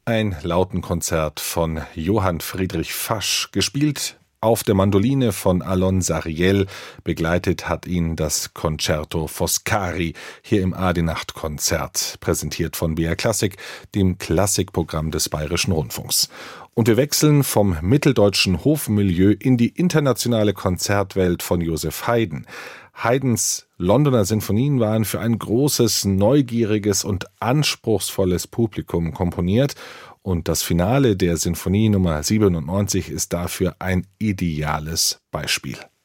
Ein Lautenkonzert von Johann Friedrich Fasch, gespielt auf der Mandoline von Alon Sariel. Begleitet hat ihn das Concerto Foscari hier im AD-Nacht-Konzert, präsentiert von BR Klassik, dem Klassikprogramm des Bayerischen Rundfunks. Und wir wechseln vom mitteldeutschen Hofmilieu in die internationale Konzertwelt von Joseph Haydn. Haydns Londoner Sinfonien waren für ein großes, neugieriges und anspruchsvolles Publikum komponiert und das Finale der Sinfonie Nummer 97 ist dafür ein ideales Beispiel.